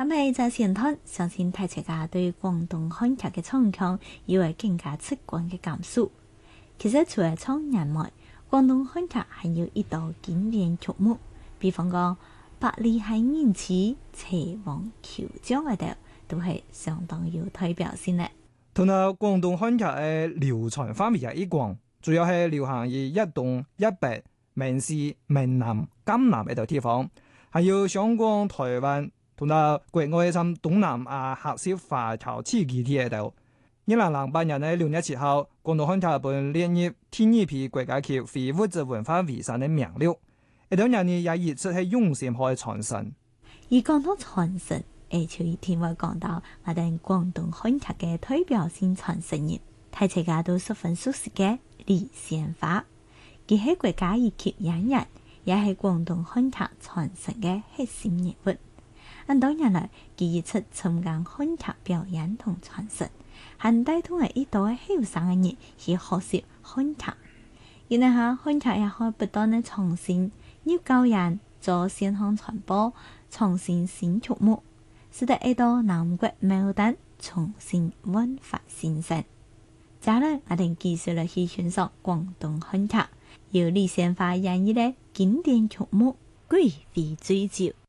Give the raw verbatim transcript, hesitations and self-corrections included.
咁喺在前端，相信大家對廣東漢劇嘅唱腔有會更加直觀嘅感受。其實除咗唱人外，廣東漢劇還有一道經典曲目，比方講《百里行人痴》《齊王求將》嗰度，都係相當有代表性嘅。 同埋廣東漢劇嘅流傳範圍係一廣，主要係流行於一東一北、閩西、閩南、江南呢度地方，還有香港、台灣同埋國外甚東南亞客家華僑地區啲喺度。二零零八年嘅六月七號，廣東漢劇本列入第二批國家級非物質文化遺產嘅名錄。呢兩年呢也一直係用心去傳承。 而講到傳承，誒，就一定會講到我哋廣東漢劇嘅代表性傳承人，大家都十分熟悉嘅李仙花。佢係國家一級演員，也係廣東漢劇傳承嘅核心人物。咁多年來，佢一直參加漢劇表演同傳承，還帶動係一代後生嘅人去學習漢劇。然後下漢劇也可以不斷嘅創新，要教人做線上傳播，創新新曲目，使得一道南國矛盾重新煥發新生。接下來我哋繼續嚟去欣賞廣東漢劇，由李仙花演繹嘅經典曲目《貴妃醉酒》。